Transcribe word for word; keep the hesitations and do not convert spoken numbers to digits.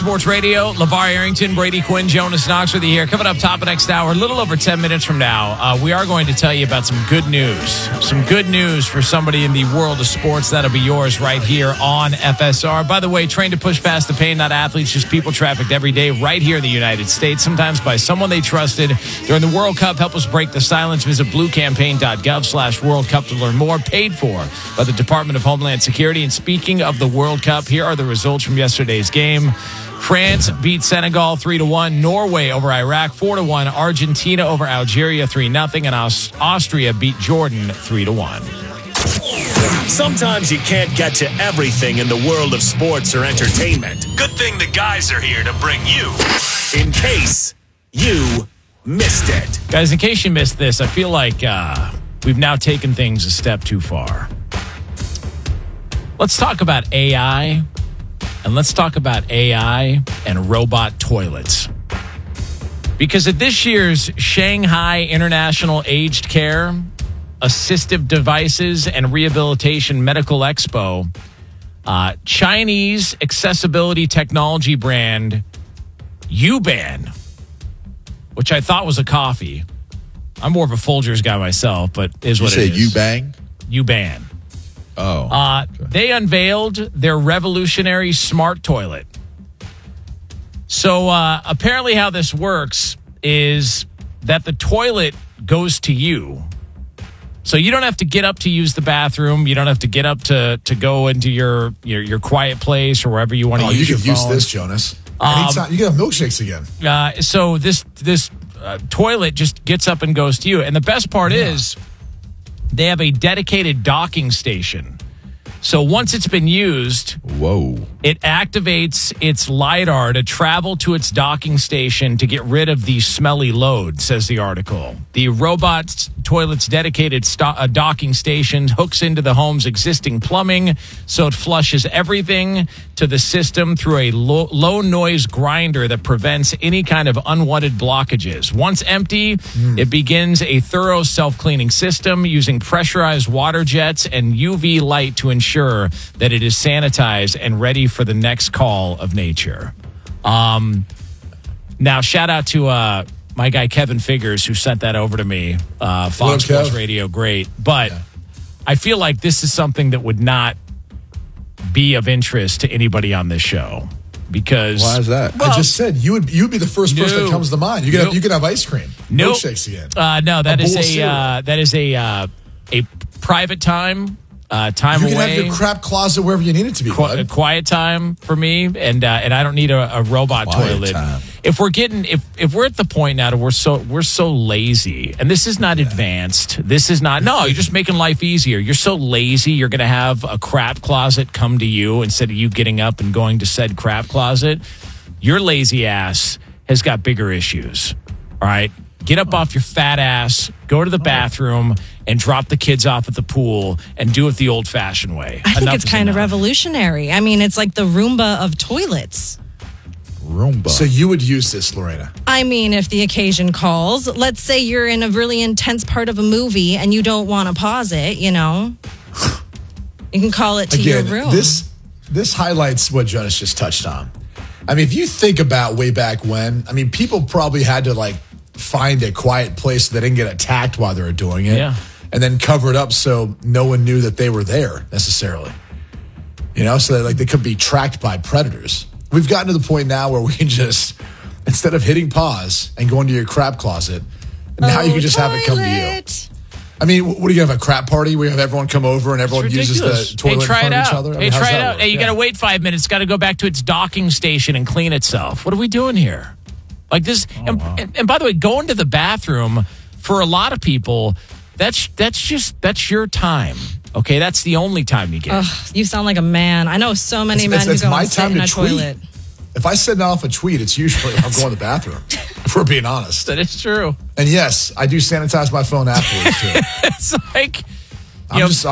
Sports Radio, LeVar Arrington, Brady Quinn, Jonas Knox with you here. Coming up top of next hour, a little over ten minutes from now, uh, we are going to tell you about some good news. Some good news for somebody in the world of sports. That'll be yours right here on F S R. By the way, trained to push past the pain, not athletes, just people trafficked every day right here in the United States, sometimes by someone they trusted. During the World Cup, help us break the silence. Visit bluecampaign.gov slash World Cup to learn more. Paid for by the Department of Homeland Security. And speaking of the World Cup, here are the results from yesterday's game. France beat Senegal three to one. Norway over Iraq four to one. Argentina over Algeria three nothing. And Aust- Austria beat Jordan three to one. Sometimes you can't get to everything in the world of sports or entertainment. Good thing the guys are here to bring you, in case you missed it. Guys, in case you missed this, I feel like uh, we've now taken things a step too far. Let's talk about A I. And let's talk about A I and robot toilets. Because at this year's Shanghai International Aged Care, Assistive Devices, and Rehabilitation Medical Expo, uh, Chinese accessibility technology brand Yuban, which I thought was a coffee. I'm more of a Folgers guy myself, but is what you it say is. Yubang? Yuban. Oh. Uh, okay. They unveiled their revolutionary smart toilet. So uh, apparently how this works is that the toilet goes to you. So you don't have to get up to use the bathroom. You don't have to get up to, to go into your, your, your quiet place or wherever you want to oh, use you your could phone. use this, Jonas. Um, Anytime. You can have milkshakes again. Uh, so this, this uh, toilet just gets up and goes to you. And the best part Yeah. is they have a dedicated docking station. So once it's been used, Whoa. it activates its LiDAR to travel to its docking station to get rid of the smelly load, says the article. The robot toilet's dedicated sto- uh, docking station hooks into the home's existing plumbing, so it flushes everything to the system through a low, low noise grinder that prevents any kind of unwanted blockages. Once empty, mm. it begins a thorough self-cleaning system using pressurized water jets and U V light to ensure that it is sanitized and ready for the next call of nature. Um, now, shout out to uh, my guy Kevin Figures, who sent that over to me. Uh, Fox Hello, Sports Kev. Radio, great. But Yeah. I feel like this is something that would not be of interest to anybody on this show. Because Why is that? Well, I just said you would you would be the first person No. that comes to mind. You could Nope. have, you could have ice cream, Nope. milkshakes again. Uh, no, that A is bowl of a cereal. uh, that is a uh, a private time. Uh, time You can away, have your crap closet wherever you need it to be. Qu- bud. a quiet time for me, and uh, and I don't need a, a robot Quiet toilet. time. If we're getting, if if we're at the point now that we're so we're so lazy, and this is not advanced. This is not. No, you're just making life easier. You're so lazy. You're going to have a crap closet come to you instead of you getting up and going to said crap closet. Your lazy ass has got bigger issues. All right. Get up off your fat ass, go to the bathroom, and drop the kids off at the pool and do it the old-fashioned way. I think Enough it's is kind of enough. revolutionary. I mean, it's like the Roomba of toilets. Roomba. So you would use this, Lorena? I mean, if the occasion calls, let's say you're in a really intense part of a movie and you don't want to pause it, you know, you can call it to Again, your room. this this highlights what Jonas just touched on. I mean, if you think about way back when, I mean, people probably had to like find a quiet place so they didn't get attacked while they were doing it, Yeah. and then cover it up so no one knew that they were there necessarily. You know, so that like they could be tracked by predators. We've gotten to the point now where we can just, instead of hitting pause and going to your crap closet, now you Oh, can just have it come to you. toilet. I mean, what are you gonna have, a crap party where you have everyone come over and everyone It's uses ridiculous. the toilet hey, try in front it of each out. other? I Hey, mean, how's try it that out. work? Hey, you Yeah. got to wait five minutes. Got to go back to its docking station and clean itself. What are we doing here? Like this. Oh, and, and, and by the way, going to the bathroom for a lot of people, that's that's just that's your time. Okay, that's the only time you get. Ugh, you sound like a man. I know so many It's- men it's- who it's go my and sit time in to a tweet. toilet. If I send off a tweet, it's usually I'm going to the bathroom. If we're being honest. That is true. And yes, I do sanitize my phone afterwards too. It's like I'm you know, just